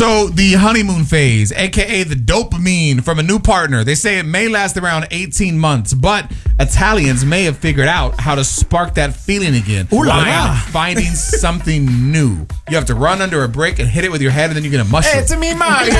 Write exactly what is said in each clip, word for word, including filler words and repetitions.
So the honeymoon phase, a k a the dopamine from a new partner, they say it may last around eighteen months, but Italians may have figured out how to spark that feeling again Ooh la by la. finding something new. You have to run under a brick and hit it with your head, and then you get a mushroom. It's me, Mario.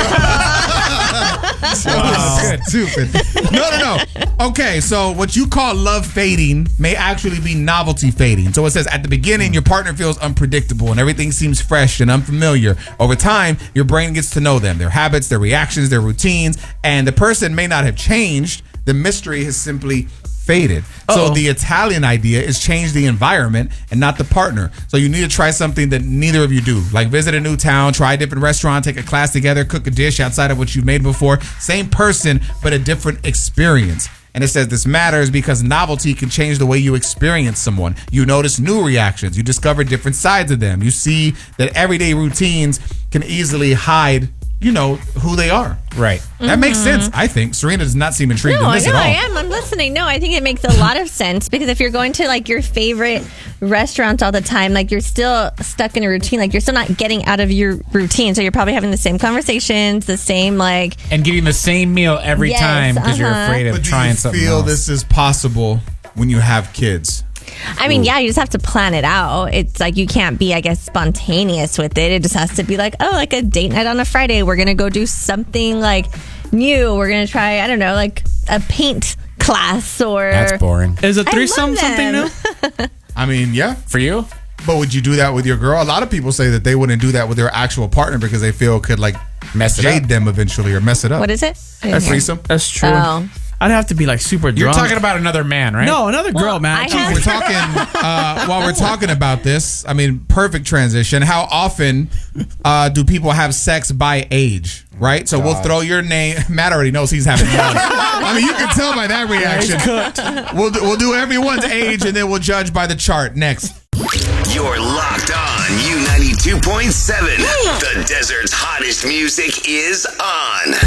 Wow. Stupid. No, no, no. Okay, so what you call love fading may actually be novelty fading. So it says at the beginning, your partner feels unpredictable and everything seems fresh and unfamiliar. Over time, your brain gets to know them, their habits, their reactions, their routines, and the person may not have changed. The mystery has simply faded. Uh-oh. So the Italian idea is change the environment and not the partner. So you need to try something that neither of you do. Like visit a new town, try a different restaurant, take a class together, cook a dish outside of what you've made before. Same person, but a different experience. And it says this matters because novelty can change the way you experience someone. You notice new reactions. You discover different sides of them. You see that everyday routines can easily hide, you know, who they are. Right. That Mm-hmm. makes sense, I think. Serena does not seem intrigued No, in this no, at all. I am. I'm listening. No, I think it makes a lot of sense because if you're going to like your favorite restaurant all the time, like you're still stuck in a routine. Like you're still not getting out of your routine. So you're probably having the same conversations, the same like. And getting the same meal every Yes, time because you're uh-huh. afraid of But do trying you something feel else. this is possible when you have kids? I mean, yeah, you just have to plan it out. It's like you can't be, I guess, spontaneous with it. It just has to be like, oh, like a date night on a Friday. We're gonna go do something like new. We're gonna try, I don't know, like a paint class or. That's boring. Is a I threesome love something them. new? I mean, yeah. For you? But would you do that with your girl? A lot of people say that they wouldn't do that with their actual partner because they feel it could like Mess it jade up. them eventually or mess it up. What is it? I didn't A hear. threesome? That's true. Oh. I'd have to be like super drunk. You're talking about another man, right? No, another girl, Well, man. I Jeez. have- We're talking uh, while we're talking about this. I mean, perfect transition. How often uh, do people have sex by age? Right. So we'll throw your name. Matt already knows he's having fun. I mean, you can tell by that reaction. We'll do, we'll do everyone's age and then we'll judge by the chart. Next. You're locked on U ninety-two point seven. The desert's hottest music is on.